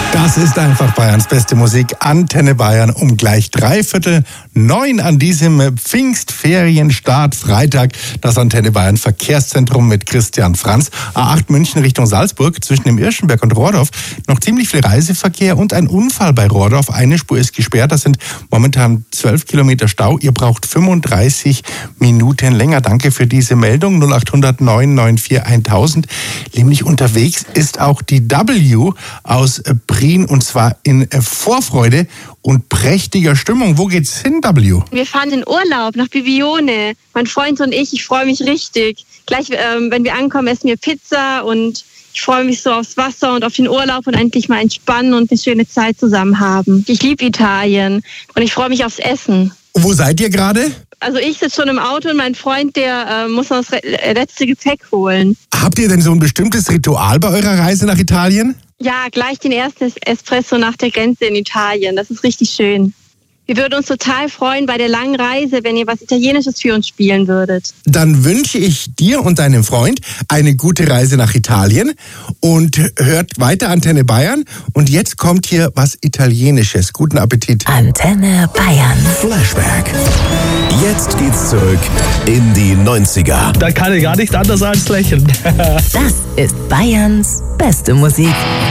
Das ist einfach Bayerns beste Musik. Antenne Bayern um gleich 8:45 an diesem Pfingstferienstart Freitag. Das Antenne Bayern Verkehrszentrum mit Christian Franz. A8 München Richtung Salzburg zwischen dem Irschenberg und Rohrdorf. Noch ziemlich viel Reiseverkehr und ein Unfall bei Rohrdorf. Eine Spur ist gesperrt. Das sind momentan 12 Kilometer Stau. Ihr braucht 35 Minuten länger. Danke für diese Meldung. 0800 994 1000. Nämlich unterwegs ist auch die W aus Prien und zwar in Vorfreude und prächtiger Stimmung. Wo geht's hin, W? Wir fahren in Urlaub nach Bibione. Mein Freund und ich freue mich richtig. Gleich, wenn wir ankommen, essen wir Pizza und ich freue mich so aufs Wasser und auf den Urlaub und endlich mal entspannen und eine schöne Zeit zusammen haben. Ich liebe Italien und ich freue mich aufs Essen. Wo seid ihr gerade? Also ich sitze schon im Auto und mein Freund, der muss noch das letzte Gepäck holen. Habt ihr denn so ein bestimmtes Ritual bei eurer Reise nach Italien? Ja, gleich den ersten Espresso nach der Grenze in Italien. Das ist richtig schön. Wir würden uns total freuen bei der langen Reise, wenn ihr was Italienisches für uns spielen würdet. Dann wünsche ich dir und deinem Freund eine gute Reise nach Italien und hört weiter Antenne Bayern. Und jetzt kommt hier was Italienisches. Guten Appetit. Antenne Bayern. Flashback. Jetzt geht's zurück in die 90er. Da kann ich gar nicht anders als lächeln. Das ist Bayerns beste Musik.